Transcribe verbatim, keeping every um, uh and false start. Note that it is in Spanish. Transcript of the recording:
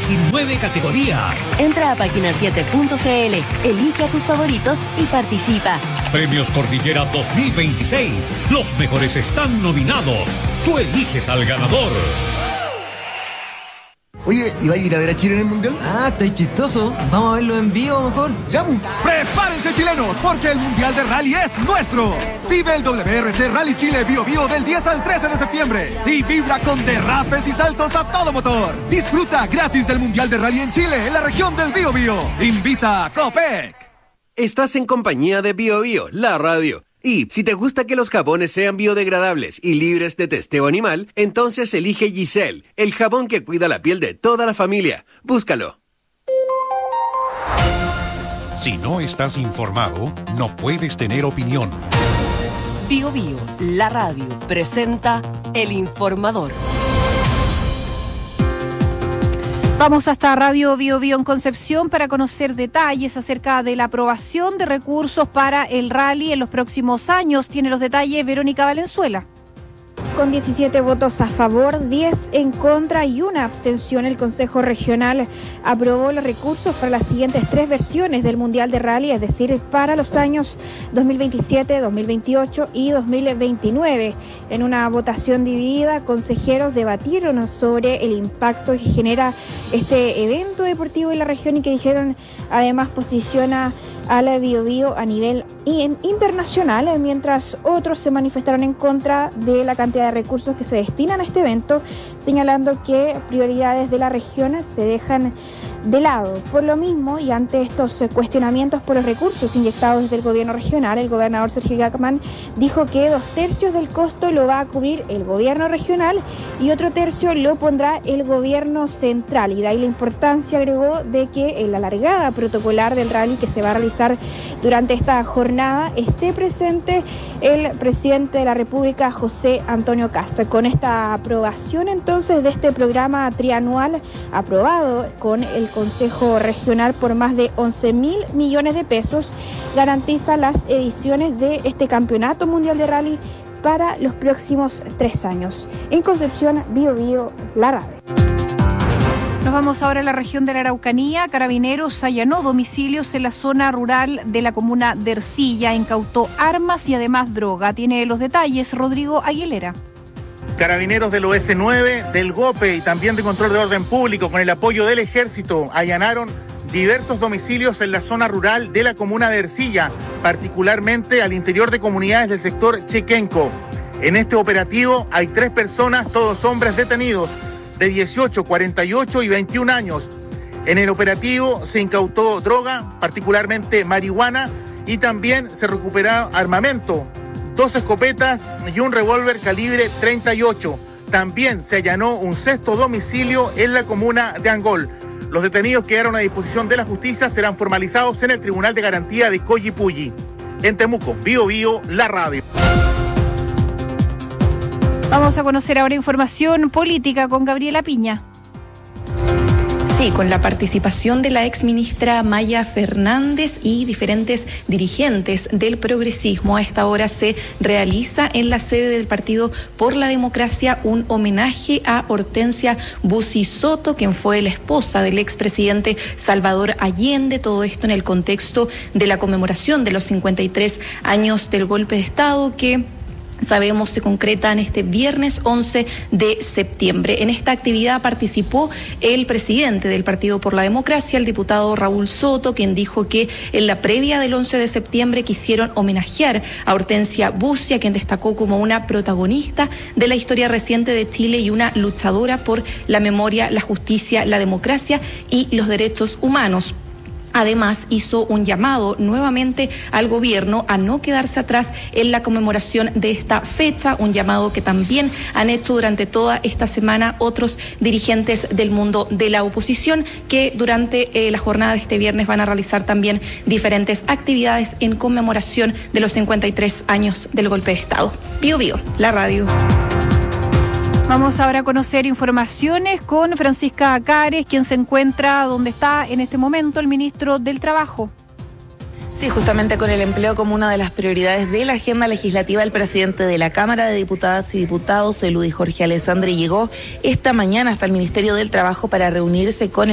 diecinueve categorías. Entra a página siete punto c l, elige a tus favoritos y participa. Premios Cordillera dos mil veintiséis. Los mejores están nominados. Tú eliges al ganador. Oye, ¿y va a ir a ver a Chile en el Mundial? Ah, está chistoso. Vamos a verlo en vivo mejor. ¡Ya! ¡Prepárense, chilenos! Porque el Mundial de Rally es nuestro. Vive el W R C Rally Chile Bio Bio del diez al trece de septiembre. Y vibra con derrapes y saltos a todo motor. Disfruta gratis del Mundial de Rally en Chile, en la región del Bio Bio. Invita a Copec. Estás en compañía de Bio Bio, la radio. Y si te gusta que los jabones sean biodegradables y libres de testeo animal, entonces elige Giselle, el jabón que cuida la piel de toda la familia. Búscalo. Si no estás informado, no puedes tener opinión. Bio Bio, la radio, presenta El Informador. Vamos hasta Radio Bio Bio en Concepción para conocer detalles acerca de la aprobación de recursos para el rally en los próximos años. Tiene los detalles Verónica Valenzuela. Con diecisiete votos a favor, diez en contra y una abstención, el Consejo Regional aprobó los recursos para las siguientes tres versiones del Mundial de Rally, es decir, para los años dos mil veintisiete, dos mil veintiocho y dos mil veintinueve. En una votación dividida, consejeros debatieron sobre el impacto que genera este evento deportivo en la región y que dijeron además posiciona a la Bio Bio a nivel internacional, mientras otros se manifestaron en contra de la cantidad de recursos que se destinan a este evento, señalando que prioridades de la región se dejan de lado. Por lo mismo, y ante estos cuestionamientos por los recursos inyectados desde el gobierno regional, el gobernador Sergio Yacman dijo que dos tercios del costo lo va a cubrir el gobierno regional y otro tercio lo pondrá el gobierno central. Y de ahí la importancia, agregó, de que en la largada protocolar del rally que se va a realizar durante esta jornada esté presente el presidente de la República, José Antonio Kast. Con esta aprobación entonces de este programa trianual aprobado con el Consejo Regional por más de once mil millones de pesos, garantiza las ediciones de este Campeonato Mundial de Rally para los próximos tres años. En Concepción, Bio Bio, la radio. Nos vamos ahora a la región de la Araucanía. Carabineros allanó domicilios en la zona rural de la comuna de Ercilla, incautó armas y además droga. Tiene los detalles Rodrigo Aguilera. Carabineros del O S nueve, del GOPE y también de Control de Orden Público, con el apoyo del Ejército, allanaron diversos domicilios en la zona rural de la comuna de Ercilla, particularmente al interior de comunidades del sector Chequenco. En este operativo hay tres personas, todos hombres detenidos, de dieciocho, cuarenta y ocho y veintiún años. En el operativo se incautó droga, particularmente marihuana, y también se recuperó armamento, dos escopetas y un revólver calibre treinta y ocho. También se allanó un sexto domicilio en la comuna de Angol. Los detenidos quedaron a disposición de la justicia, serán formalizados en el Tribunal de Garantía de Collipulli. En Temuco, Bio Bio, la radio. Vamos a conocer ahora información política con Gabriela Piña. Sí, con la participación de la exministra Maya Fernández y diferentes dirigentes del progresismo. A esta hora se realiza en la sede del Partido por la Democracia un homenaje a Hortensia Bussi Soto, quien fue la esposa del expresidente Salvador Allende. Todo esto en el contexto de la conmemoración de los cincuenta y tres años del golpe de Estado que sabemos se concretan este viernes once de septiembre. En esta actividad participó el presidente del Partido por la Democracia, el diputado Raúl Soto, quien dijo que en la previa del once de septiembre quisieron homenajear a Hortensia Bussi, a quien destacó como una protagonista de la historia reciente de Chile y una luchadora por la memoria, la justicia, la democracia y los derechos humanos. Además, hizo un llamado nuevamente al gobierno a no quedarse atrás en la conmemoración de esta fecha, un llamado que también han hecho durante toda esta semana otros dirigentes del mundo de la oposición, que durante eh, la jornada de este viernes van a realizar también diferentes actividades en conmemoración de los cincuenta y tres años del golpe de Estado. Bio Bio, la radio. Vamos ahora a conocer informaciones con Francisca Cares, quien se encuentra donde está en este momento el ministro del Trabajo. Sí, justamente con el empleo como una de las prioridades de la agenda legislativa, el presidente de la Cámara de Diputadas y Diputados, Eludi Jorge Alessandri, llegó esta mañana hasta el Ministerio del Trabajo para reunirse con el